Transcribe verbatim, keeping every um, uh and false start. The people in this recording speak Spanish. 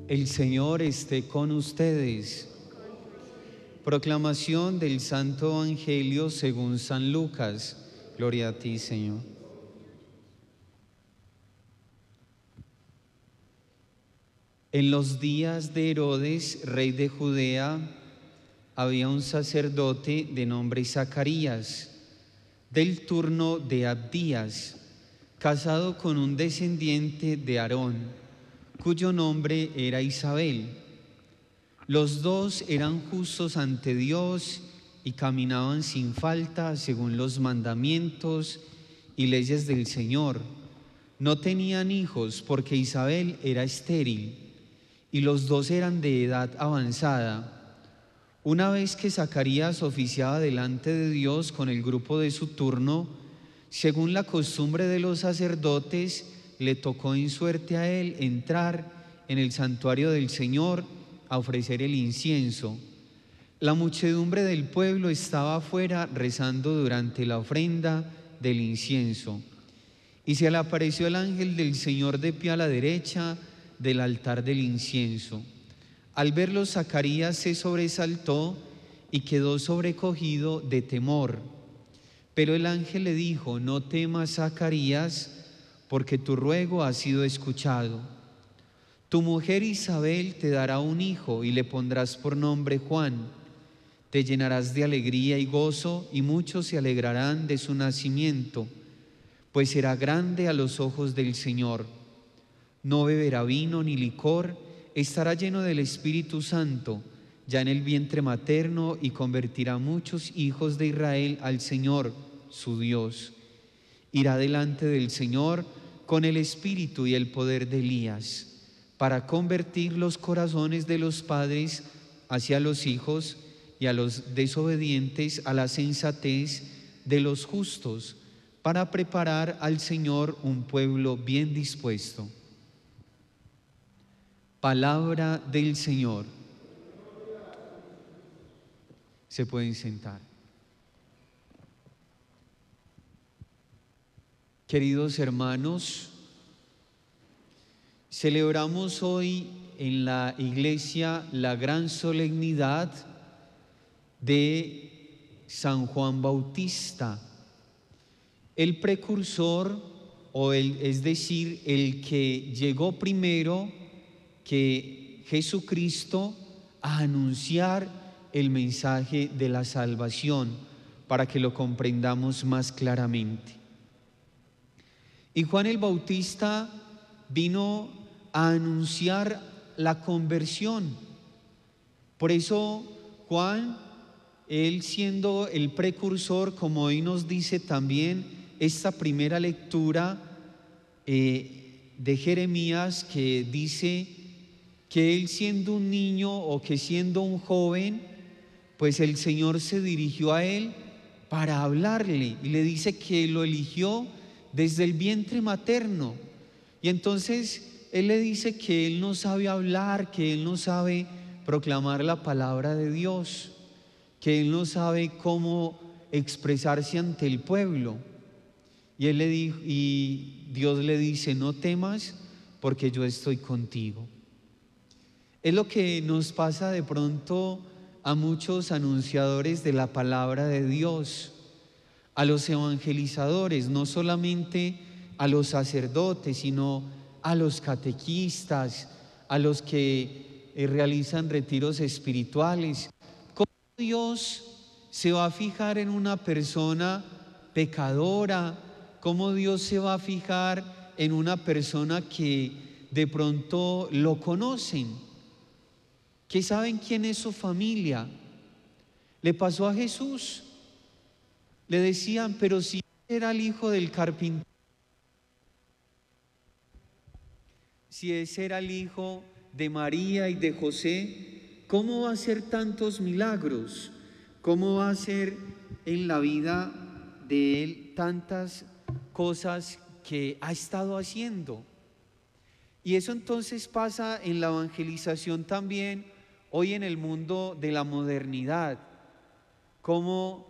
El Señor esté con ustedes. Proclamación del Santo Evangelio según San Lucas. Gloria a ti, Señor. En los días de Herodes, rey de Judea, había un sacerdote de nombre Zacarías, del turno de Abdías, casado con un descendiente de Aarón, cuyo nombre era Isabel. Los dos eran justos ante Dios y caminaban sin falta según los mandamientos y leyes del Señor. No tenían hijos porque Isabel era estéril y los dos eran de edad avanzada. Una vez que Zacarías oficiaba delante de Dios con el grupo de su turno, según la costumbre de los sacerdotes, le tocó en suerte a él entrar en el santuario del Señor a ofrecer el incienso. La muchedumbre del pueblo estaba afuera rezando durante la ofrenda del incienso. Y se le apareció el ángel del Señor de pie a la derecha del altar del incienso. Al verlo, Zacarías se sobresaltó y quedó sobrecogido de temor. Pero el ángel le dijo: no temas, Zacarías, porque tu ruego ha sido escuchado. Tu mujer Isabel te dará un hijo y le pondrás por nombre Juan. Te llenarás de alegría y gozo, y muchos se alegrarán de su nacimiento, pues será grande a los ojos del Señor. No beberá vino ni licor, estará lleno del Espíritu Santo, ya en el vientre materno, y convertirá muchos hijos de Israel al Señor, su Dios. Irá delante del Señor con el espíritu y el poder de Elías, para convertir los corazones de los padres hacia los hijos y a los desobedientes a la sensatez de los justos, para preparar al Señor un pueblo bien dispuesto. Palabra del Señor. Se pueden sentar. Queridos hermanos, celebramos hoy en la iglesia la gran solemnidad de San Juan Bautista, el precursor, o el, es decir, el que llegó primero que Jesucristo a anunciar el mensaje de la salvación, para que lo comprendamos más claramente. Y Juan el Bautista vino a anunciar la conversión. Por eso Juan, él siendo el precursor, como hoy nos dice también esta primera lectura eh, de Jeremías, que dice que él siendo un niño, o que siendo un joven, pues el Señor se dirigió a él para hablarle, y le dice que lo eligió desde el vientre materno. Y entonces él le dice que él no sabe hablar, que él no sabe proclamar la palabra de Dios, que él no sabe cómo expresarse ante el pueblo. Y él le dijo, y Dios le dice: no temas, porque yo estoy contigo. Es lo que nos pasa de pronto a muchos anunciadores de la palabra de Dios, a los evangelizadores, no solamente a los sacerdotes, sino a los catequistas, a los que eh, realizan retiros espirituales. ¿Cómo Dios se va a fijar en una persona pecadora? ¿Cómo Dios se va a fijar en una persona que de pronto lo conocen, que saben quién es su familia? Le pasó a Jesús. Le decían: pero si era el hijo del carpintero, si ese era el hijo de María y de José, ¿cómo va a hacer tantos milagros? ¿Cómo va a hacer en la vida de él tantas cosas que ha estado haciendo? Y eso entonces pasa en la evangelización también hoy en el mundo de la modernidad. Como